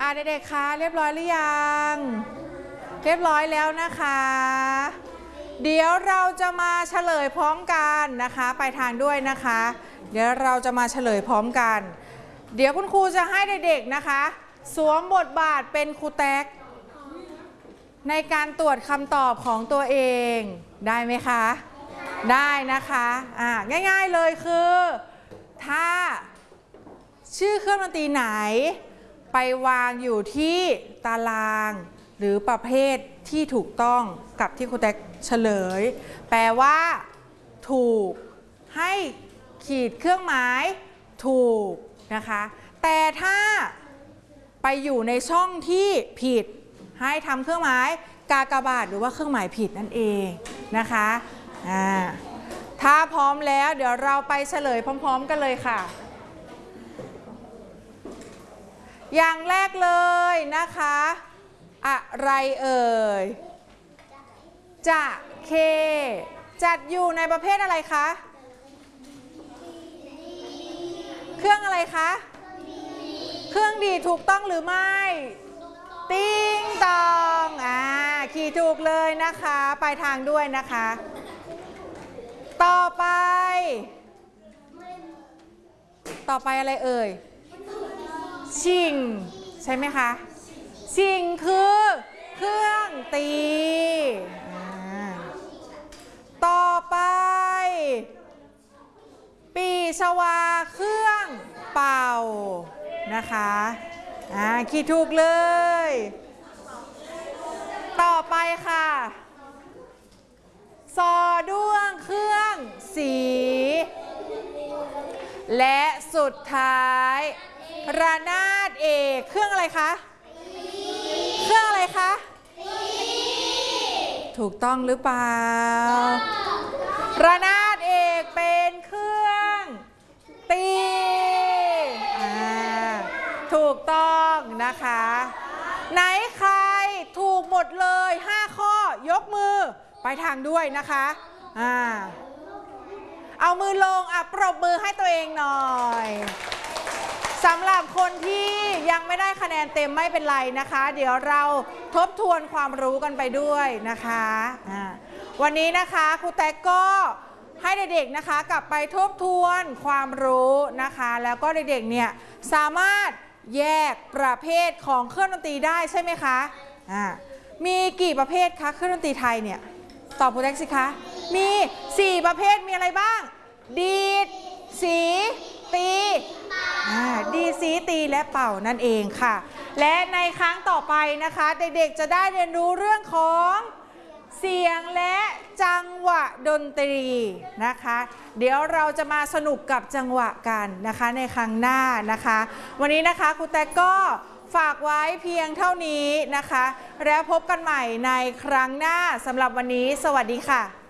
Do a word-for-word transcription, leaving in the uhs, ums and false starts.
อ่ะเด็กๆคะเรียบร้อยหรือยังเรียบร้อยแล้วนะคะเดี๋ยวเราจะมาเฉลยพร้อมกันนะคะไปทางด้วยนะคะเดี๋ยวเราจะมาเฉลยพร้อมกันเดี๋ยวคุณครูจะให้เด็กๆนะคะสวมบทบาทเป็นครูแท็กในการตรวจคำตอบของตัวเองได้ไหมคะได้นะคะอ่าง่ายๆเลยคือถ้าชื่อเครื่องดนตรีไหนไปวางอยู่ที่ตารางหรือประเภทที่ถูกต้องกับที่ครูแท็กเฉลยแปลว่าถูกให้ขีดเครื่องหมายถูกนะคะแต่ถ้าไปอยู่ในช่องที่ผิดให้ทำเครื่องหมายกากบาทหรือว่าเครื่องหมายผิดนั่นเองนะคะอ่าถ้าพร้อมแล้วเดี๋ยวเราไปเฉลยพร้อมๆกันเลยค่ะอย่างแรกเลยนะคะอะไรเอ่ยจะเคจัดอยู่ในประเภทอะไรคะเครื่องอะไรคะเครื่องดีถูกต้องหรือไม่ติ้งตองอ่าขี่ถูกเลยนะคะไปทางด้วยนะคะต่อไปต่อไปอะไรเอ่ยชิงใช่ไหมคะชิงคือเครื่องตีต่อไปปีชวาเครื่องเป่านะคะอ่าคิดถูกเลยต่อไปค่ะซอด้วงเครื่องสีและสุดท้ายระนาดเอกเครื่องอะไรคะเครื่องอะไรคะถูกต้องหรือเปล่าระนาดเอกเป็นเครื่องตีถูกต้องนะคะไหนใครถูกหมดเลยห้าข้อยกมือไปทางด้วยนะคะอ่าเอามือลงอ่ะปรบมือให้ตัวเองหน่อยสำหรับคนที่ยังไม่ได้คะแนนเต็มไม่เป็นไรนะคะเดี๋ยวเราทบทวนความรู้กันไปด้วยนะคะอ่าวันนี้นะคะครูแท็กก็ให้เด็กๆนะคะกลับไปทบทวนความรู้นะคะแล้วก็เด็กๆเนี่ยสามารถแยกประเภทของเครื่องดนตรีได้ใช่ไหมคะอ่ามีกี่ประเภทคะเครื่องดนตรีไทยเนี่ยตอบครูแท็กสิคะมีสี่ประเภทมีอะไรบ้างดีดสีตีดีสีตีและเป่านั่นเองค่ะและในครั้งต่อไปนะคะเด็กๆจะได้เรียนรู้เรื่องของเสียงและจังหวะดนตรีนะคะเดี๋ยวเราจะมาสนุกกับจังหวะกันนะคะในครั้งหน้านะคะวันนี้นะคะครูแท็กก็ฝากไว้เพียงเท่านี้นะคะแล้วพบกันใหม่ในครั้งหน้าสำหรับวันนี้สวัสดีค่ะ